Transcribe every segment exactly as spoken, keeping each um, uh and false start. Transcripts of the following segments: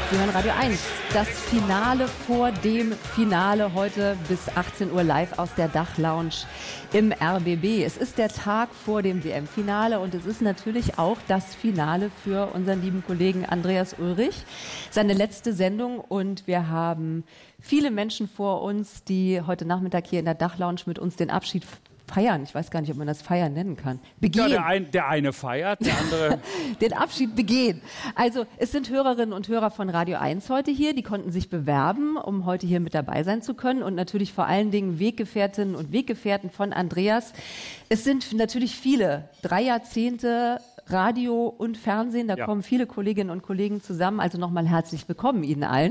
Sie hören Radio eins, das Finale vor dem Finale, heute bis achtzehn Uhr live aus der Dachlounge im R B B. Es ist der Tag vor dem W M-Finale und es ist natürlich auch das Finale für unseren lieben Kollegen Andreas Ulrich. Seine letzte Sendung und wir haben viele Menschen vor uns, die heute Nachmittag hier in der Dachlounge mit uns den Abschied feiern. Ich weiß gar nicht, ob man das Feiern nennen kann. Begehen. Ja, der, ein, der eine feiert, der andere... Den Abschied begehen. Also es sind Hörerinnen und Hörer von Radio eins heute hier, die konnten sich bewerben, um heute hier mit dabei sein zu können und natürlich vor allen Dingen Weggefährtinnen und Weggefährten von Andreas. Es sind natürlich viele, drei Jahrzehnte Radio und Fernsehen, da ja. kommen viele Kolleginnen und Kollegen zusammen. Also nochmal herzlich willkommen Ihnen allen.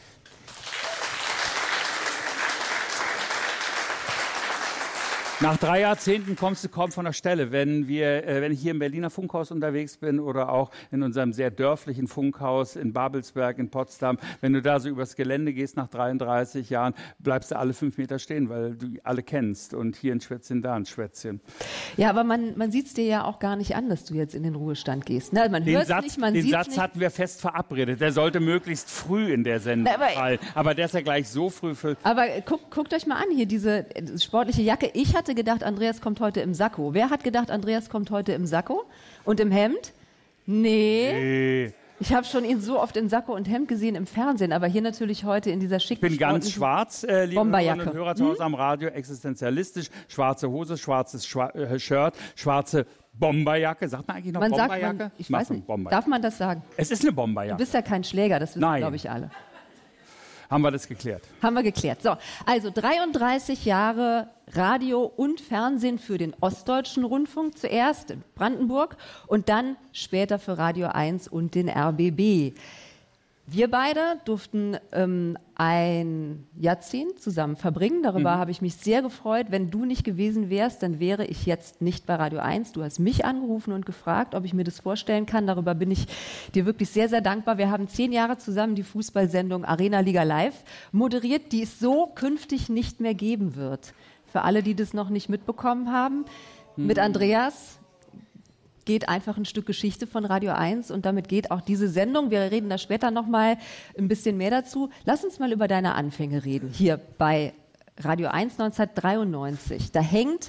Nach drei Jahrzehnten kommst du kaum von der Stelle. Wenn wir, äh, wenn ich hier im Berliner Funkhaus unterwegs bin oder auch in unserem sehr dörflichen Funkhaus in Babelsberg in Potsdam, wenn du da so übers Gelände gehst nach dreiunddreißig Jahren, bleibst du alle fünf Meter stehen, weil du alle kennst. Und hier ein Schwätzchen, da ein Schwätzchen. Ja, aber man, man sieht es dir ja auch gar nicht an, dass du jetzt in den Ruhestand gehst. Ne? Man den hört Satz, nicht, man den sieht's Satz nicht. hatten wir fest verabredet. Der sollte möglichst früh in der Sendung Na, aber, fallen. Aber der ist ja gleich so früh für... Aber guck, guckt euch mal an hier, diese sportliche Jacke. Ich hatte gedacht, Andreas kommt heute im Sakko. Wer hat gedacht, Andreas kommt heute im Sakko und im Hemd? Nee. Nee. Ich habe schon ihn so oft in Sakko und Hemd gesehen im Fernsehen, aber hier natürlich heute in dieser schicken Ich bin ganz schwarz, äh, liebe Hörerinnen und Hörer zu Hause am Radio, existenzialistisch, schwarze Hose, schwarzes Schwa äh, Shirt, schwarze Bomberjacke. Sagt man eigentlich noch man Bomberjacke? Sagt man, ich Mach weiß nicht, Bomberjacke. Darf man das sagen? Es ist eine Bomberjacke. Du bist ja kein Schläger, das wissen, glaube ich, alle. Haben wir das geklärt? Haben wir geklärt. So, also dreiunddreißig Jahre Radio und Fernsehen für den Ostdeutschen Rundfunk, zuerst in Brandenburg und dann später für Radio eins und den R B B. Wir beide durften ähm, ein Jahrzehnt zusammen verbringen. Darüber mhm. habe ich mich sehr gefreut. Wenn du nicht gewesen wärst, dann wäre ich jetzt nicht bei Radio eins. Du hast mich angerufen und gefragt, ob ich mir das vorstellen kann. Darüber bin ich dir wirklich sehr, sehr dankbar. Wir haben zehn Jahre zusammen die Fußballsendung Arena Liga Live moderiert, die es so künftig nicht mehr geben wird. Für alle, die das noch nicht mitbekommen haben, mhm. mit Andreas geht einfach ein Stück Geschichte von Radio eins und damit geht auch diese Sendung. Wir reden da später nochmal ein bisschen mehr dazu. Lass uns mal über deine Anfänge reden, hier bei Radio eins neunzehnhundertdreiundneunzig. Da hängt